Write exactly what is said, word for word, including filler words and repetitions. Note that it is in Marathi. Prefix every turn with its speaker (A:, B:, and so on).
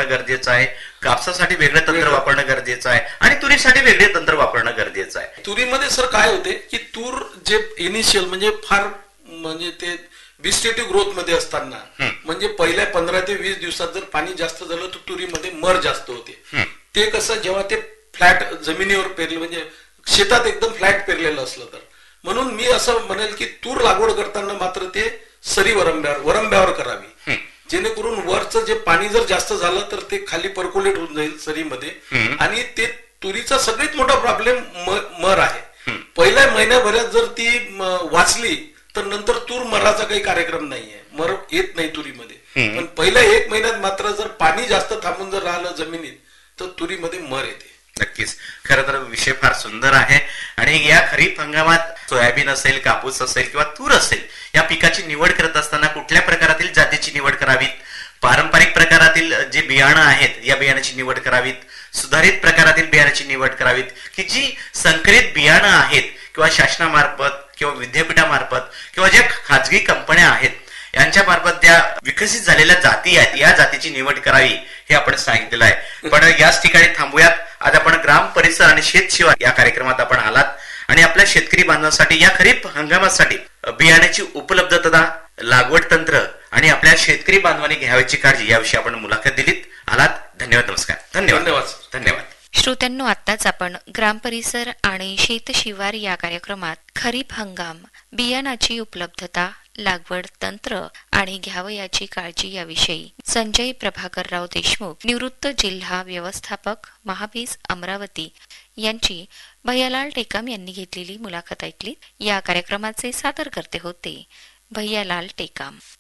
A: गरजेचं आहे, कापसासाठी वेगळं तंत्र वापरणं गरजेचं आहे आणि तुरीसाठी वेगळे तंत्र वापरणं गरजेचं आहे.
B: तुरीमध्ये सर काय होते की तूर जे इनिशियल म्हणजे फार म्हणजे ते व्हिजिटेटिव्ह ग्रोथ मध्ये असताना म्हणजे पहिल्या पंधरा ते वीस दिवसात जर पाणी जास्त झालं तर तुरीमध्ये मर जास्त होते. ते कसं जेव्हा ते फ्लॅट जमिनीवर पेरले म्हणजे शेतात एकदम फ्लॅट पेरलेलं असलं तर, म्हणून मी असं म्हणेल की तूर लागवड करताना मात्र ते सरी वरंब्यावर वरंब्यावर करावी, जेणेकरून वरचं जे पाणी जर जास्त झालं तर ते खाली पर्क्युलेट होऊन जाईल सरीमध्ये. आणि ते तुरीचा सगळ्यात मोठा प्रॉब्लेम मर आहे. पहिल्या महिन्याभरात जर ती वाचली तर नंतर तूर मराचा काही कार्यक्रम नाहीये, मर येत नाही तुरीमध्ये. पण पहिल्या एक महिन्यात मात्र जर पाणी जास्त थांबून जर राहिलं जमिनीत तर तुरीमध्ये मर येते.
A: नक्कीच, खरं तर विषय फार सुंदर आहे. आणि या खरीप हंगामात सोयाबीन असेल, कापूस असेल किंवा तूर असेल, या पिकाची निवड करत असताना कुठल्या प्रकारातील जातीची निवड करावीत, पारंपरिक प्रकारातील जे बियाणं आहेत या बियाण्याची निवड करावीत, सुधारित प्रकारातील बियाण्याची निवड करावीत, की जी संकरित बियाणं आहेत किंवा शासनामार्फत किंवा विद्यापीठामार्फत किंवा ज्या खाजगी कंपन्या आहेत यांच्या मार्फत त्या विकसित झालेल्या जाती आहेत या जातीची निवड करावी हे आपण सांगितलेलं आहे. पण याच ठिकाणी थांबूयात. आज आपण ग्राम परिसर आणि शेत शिवार या कार्यक्रमात आपण आलात आणि आपल्या शेतकरी बांधवांसाठी या खरीप हंगामासाठी बियाण्याची उपलब्धता, लागवड तंत्र आणि आपल्या शेतकरी बांधवांनी घ्यावयाची काळजी याविषयी आपण मुलाखत दिलीत. आलात, धन्यवाद. नमस्कार. धन्यवाद.
B: धन्यवाद.
A: धन्यवाद.
C: श्रोत्यांनो, आताच आपण ग्राम परिसर आणि शेत शिवार या कार्यक्रमात खरीप हंगाम, बियाणाची उपलब्धता, लागवड तंत्र आणि घ्यावयाची काळजी याविषयी संजय प्रभाकरराव देशमुख, निवृत्त जिल्हा व्यवस्थापक, महाबीज, अमरावती यांची भैयालाल टेकाम यांनी घेतलेली मुलाखत ऐकली. या कार्यक्रमाचे सादरकर्ते होते भैयालाल टेकाम.